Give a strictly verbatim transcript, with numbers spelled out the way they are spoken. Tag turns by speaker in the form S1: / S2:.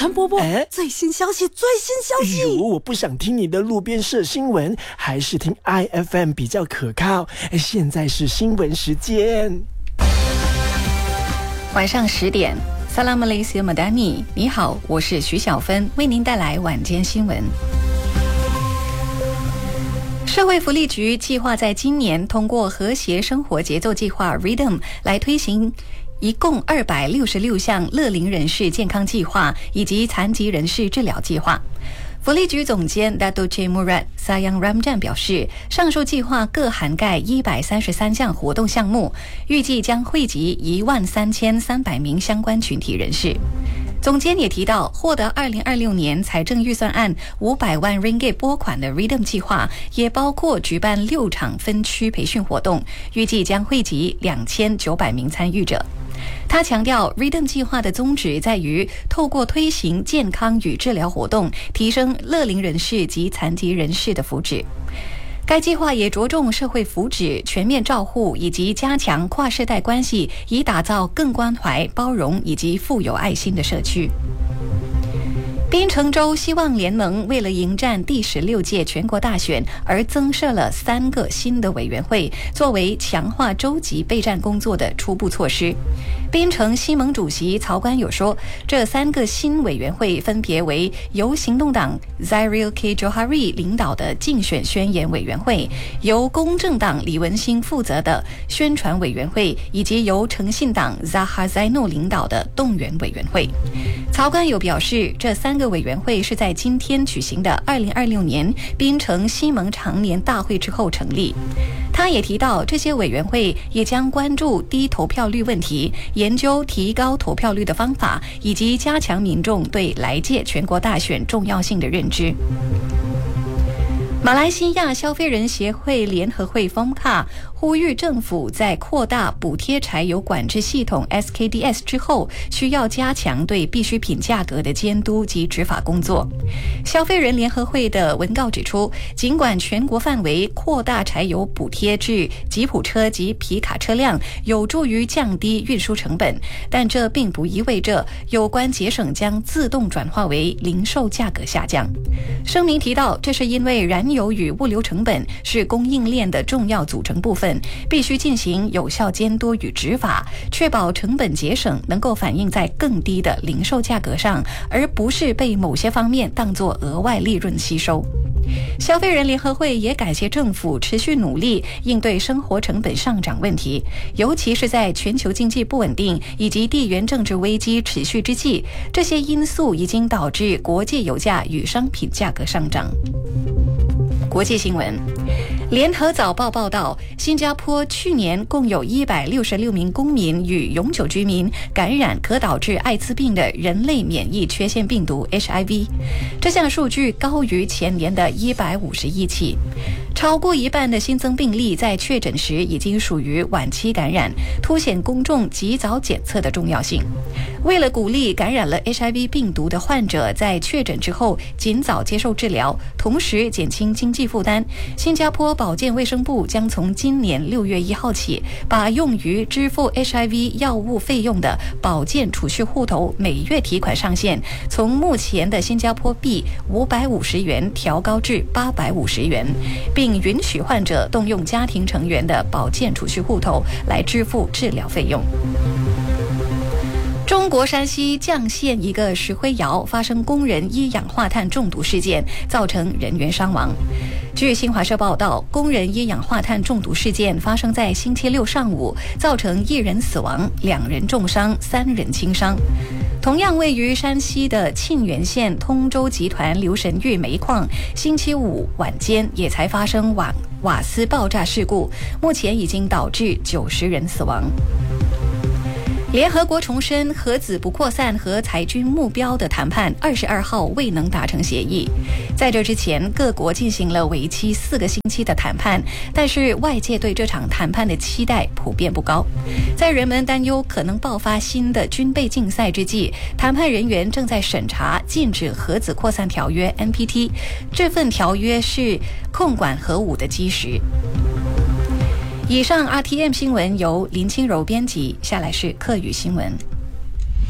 S1: 陈伯伯，
S2: 哎，
S1: 最新消息，最新消息！
S2: 如我不想听你的路边社新闻，还是听 I F M 比较可靠。现在是新闻时间，
S3: 晚上十点。Salam Malaysia Madani， 你好，我是徐小芬，为您带来晚间新闻。社会福利局计划在今年通过和谐生活节奏计划 R I D H M 来推行一共二百六十六项乐龄人士健康计划以及残疾人士治疗计划。福利局总监 Dato Che Murad Sayang Ramjan 表示，上述计划各涵盖一百三十三项活动项目，预计将惠及一万三千三百名相关群体人士。总监也提到，获得二零二六年财政预算案五百万 ringgit 拨款的 R I D H M 计划，也包括举办六场分区培训活动，预计将惠及两千九百名参与者。他强调 R I D H M 计划的宗旨在于透过推行健康与治疗活动，提升乐龄人士及残疾人士的福祉。该计划也着重社会福祉、全面照护以及加强跨世代关系，以打造更关怀、包容以及富有爱心的社区。槟城州希望联盟为了迎战第十六届全国大选而增设了三个新的委员会，作为强化州级备战工作的初步措施。槟城西盟主席曹观友说，这三个新委员会分别为由行动党 Zahir K Johari 领导的竞选宣言委员会，由公正党李文兴负责的宣传委员会，以及由诚信党 Zahar Zainul 领导的动员委员会。曹观友表示，这三个委员会是在今天举行的二零二六年槟城西盟常年大会之后成立。他也提到，这些委员会也将关注低投票率问题，研究提高投票率的方法，以及加强民众对来届全国大选重要性的认知。马来西亚消费人协会联合会 F O M C A 呼吁政府在扩大补贴柴油管制系统 S K D S 之后，需要加强对必需品价格的监督及执法工作。消费人联合会的文告指出，尽管全国范围扩大柴油补贴至吉普车及皮卡车辆有助于降低运输成本，但这并不意味着有关节省将自动转化为零售价格下降。声明提到，这是因为燃油与物流成本是供应链的重要组成部分，必须进行有效监督与执法，确保成本节省能够反映在更低的零售价格上，而不是被某些方面当作额外利润吸收。消费人联合会也感谢政府持续努力应对生活成本上涨问题，尤其是在全球经济不稳定以及地缘政治危机持续之际，这些因素已经导致国际油价与商品价格上涨。国际新闻，联合早报报道，新加坡去年共有一百六十六名公民与永久居民感染可导致艾滋病的人类免疫缺陷病毒 H I V， 这项数据高于前年的一百五十一起。超过一半的新增病例在确诊时已经属于晚期感染，凸显公众及早检测的重要性。为了鼓励感染了 H I V 病毒的患者在确诊之后尽早接受治疗，同时减轻经济负担，新加坡保健卫生部将从今年六月一号起，把用于支付 H I V 药物费用的保健储蓄户头每月提款上限从目前的新加坡币五百五十元调高至八百五十元，并允许患者动用家庭成员的保健储蓄户头来支付治疗费用。中国山西绛县一个石灰窑发生工人一氧化碳中毒事件，造成人员伤亡。据新华社报道，工人一氧化碳中毒事件发生在星期六上午，造成一人死亡，两人重伤，三人轻伤。同样位于山西的沁源县通州集团留神玉煤矿，星期五晚间也才发生瓦瓦斯爆炸事故，目前已经导致九十人死亡。联合国重申核子不扩散和裁军目标的谈判二十二号未能达成协议。在这之前，各国进行了为期四个星期的谈判，但是外界对这场谈判的期待普遍不高。在人们担忧可能爆发新的军备竞赛之际，谈判人员正在审查禁止核子扩散条约 N P T， 这份条约是控管核武的基石。以上 R T M 新闻由林清柔编辑，下来是客语新闻。